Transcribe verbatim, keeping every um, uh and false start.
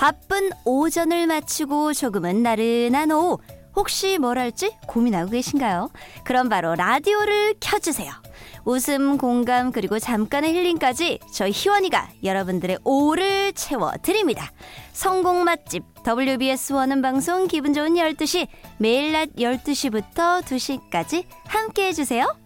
바쁜 오전을 마치고 조금은 나른한 오후, 혹시 뭘 할지 고민하고 계신가요? 그럼 바로 라디오를 켜주세요. 웃음, 공감, 그리고 잠깐의 힐링까지 저희 희원이가 여러분들의 오후를 채워드립니다. 성공 맛집 더블유비에스 원음 방송 기분 좋은 열두 시, 매일 낮 열두 시부터 두 시까지 함께해 주세요.